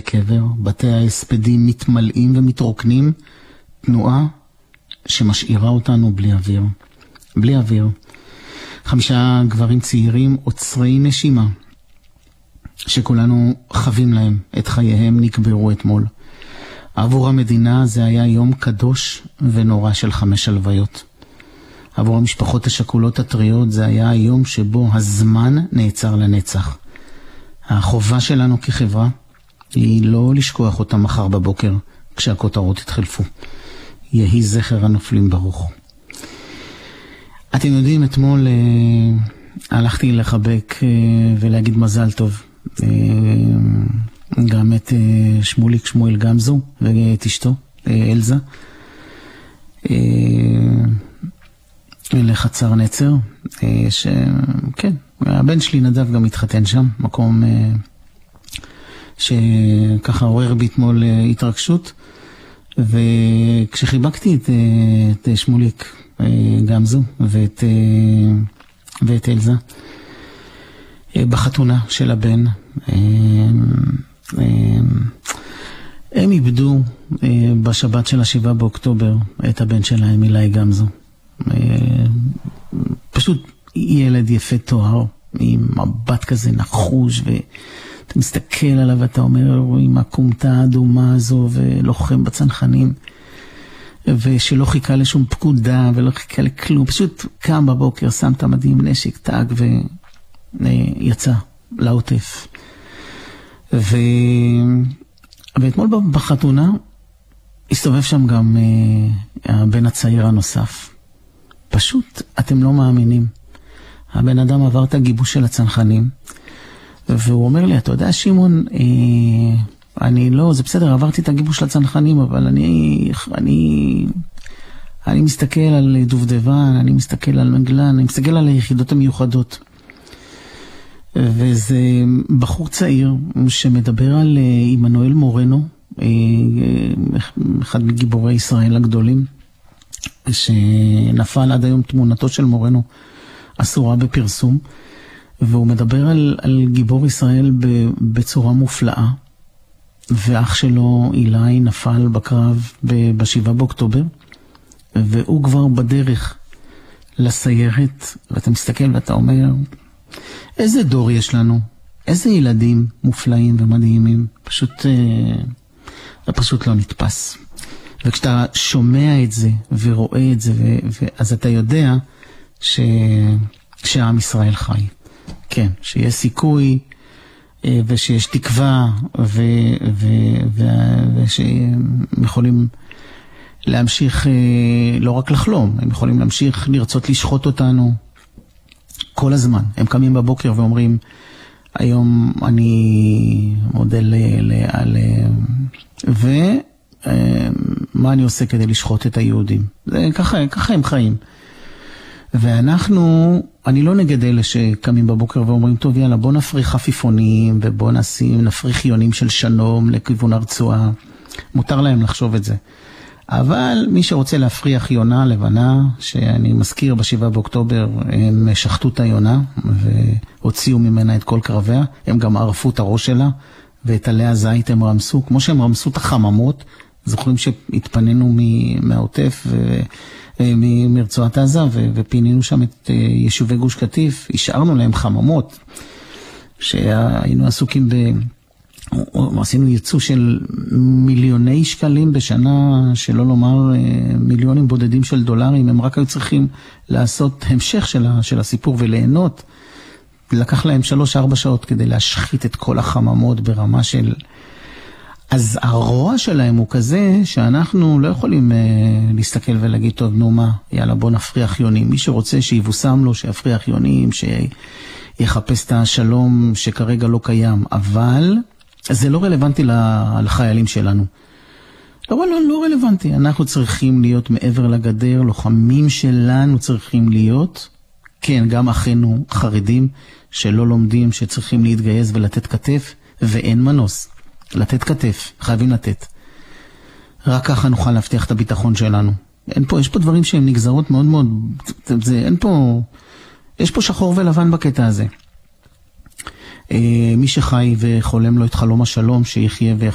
קבר, בתי ההספדים מתמלאים ומתרוקנים, תנועה שמשאירה אותנו בלי אוויר. בלי אוויר. 5 גברים צעירים עוצרי נשימה, שכולנו חווים להם את חייהם, נקברו אתמול. עבור המדינה זה היה יום קדוש ונורא של 5 הלוויות. עבור המשפחות השכולות הטריות זה היה היום שבו הזמן נעצר לנצח. החובה שלנו כחברה היא לא לשכוח אותה מחר בבוקר כשהכותרות התחלפו. יהי זכר הנופלים ברוך. אתם יודעים, אתמול הלכתי לחבק ולהגיד מזל טוב גם את שמוליק שמואל גמזו ואת אשתו אלזה לחצר נצר, שכן, הבן שלי נדב גם התחתן שם, מקום שככה עורר בי אתמול התרגשות. וכשחיבקתי את שמוליק גמזו ואת אלזה בחתונה של הבן, הם איבדו בשבת של 7 באוקטובר את הבן שלהם, אילי גמזו. פשוט ילד יפה תואר, עם מבט כזה נחוש, ואתה מסתכל עליו ואתה אומר, עם הקומתה האדומה הזו ולוחם בצנחנים, ושלא חיכה לשום פקודה ולא חיכה לכלום, פשוט קם בבוקר, שם את המדים, נשק, טאג, ויצא לעוטף. ואתמול בחתונה הסתובב שם גם הבן הצעיר הנוסף. פשוט אתם לא מאמינים. הבן אדם עבר את הגיבוש של הצנחנים, והוא אומר לי, אתה יודע שמעון, אני לא, זה בסדר, עברתי את הגיבוש של הצנחנים, אבל אני מסתכל על דובדבן, אני מסתכל על מגלן, אני מסתכל על היחידות המיוחדות. וזה בחור צעיר שמדבר על עמנואל מורנו, אחד מגיבורי ישראל הגדולים, שנפל עד היום. תמונתו של מורנו אסורה בפרסום, והוא מדבר על גיבור ישראל בצורה מופלאה, ואח שלו אילי נפל בקרב ב7 באוקטובר, והוא כבר בדרך לסיירת, ואתה מסתכל ואתה אומר, איזה דור יש לנו, איזה ילדים מופלאים ומדהימים, פשוט לא נתפס. וכשאתה שומע את זה ורואה את זה, אז אתה יודע שעם ישראל חי. כן, שיש סיכוי ושיש תקווה ושהם יכולים להמשיך לא רק לחלום, הם יכולים להמשיך לרצות לשחוט אותנו כל הזמן. הם קמים בבוקר ואומרים, היום אני מודה ומה אני עושה כדי לשחוט את היהודים. ככה הם חיים. ואנחנו, אני לא נגד אלה שקמים בבוקר ואומרים, טוב יאללה, בוא נפריך חפיפונים ובוא נפריך יונים של שלום לכיוון הרצועה. מותר להם לחשוב את זה. אבל מי שרוצה להפריח יונה לבנה, שאני מזכיר ב7 באוקטובר, הם שחטו את היונה והוציאו ממנה את כל קרביה, הם גם ערפו את הראש שלה, ואת עלי הזית הם רמסו, כמו שהם רמסו את החממות. זוכרים שהתפנינו מהעוטף מרצועת עזה, ופינינו שם את יישובי גוש קטיף, השארנו להם חממות, שהיינו עסוקים עשינו ייצוא של מיליוני שקלים בשנה, שלא לומר מיליונים בודדים של דולרים. הם רק היו צריכים לעשות המשך של הסיפור וליהנות. לקח להם 3-4 שעות כדי להשחית את כל החממות ברמה של... אז הרוע שלהם הוא כזה שאנחנו לא יכולים להסתכל ולהגיד, טוב, נו מה, יאללה, בוא נפריח יונים. מי שרוצה שיבוסם לו, שיפריח יונים, שיחפש את השלום שכרגע לא קיים. אבל זה לא רלוונטי לחיילים שלנו. לא רלוונטי. אנחנו צריכים להיות מעבר לגדר, לוחמים שלנו צריכים להיות, כן, גם אחינו חרדים שלא לומדים, שצריכים להתגייס ולתת כתף, ואין מנוס. לתת כתף, חייבים לתת. רק ככה נוכל להבטיח את הביטחון שלנו. יש פה דברים שהם נגזרות מאוד מאוד, יש פה שחור ולבן בקטע הזה. מי שחי וחולם לו את חלום השלום, שיחיה